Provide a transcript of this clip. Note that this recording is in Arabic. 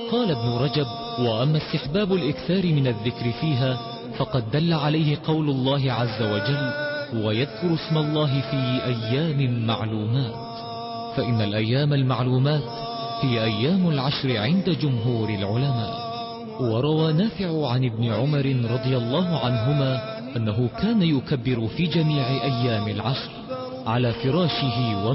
قال ابن رجب: وأما استحباب الإكثار من الذكر فيها فقد دل عليه قول الله عز وجل: ويذكر اسم الله في أيام معلومات. فإن الأيام المعلومات هي أيام العشر عند جمهور العلماء. وروى نافع عن ابن عمر رضي الله عنهما أنه كان يكبر في جميع أيام العشر على فراشه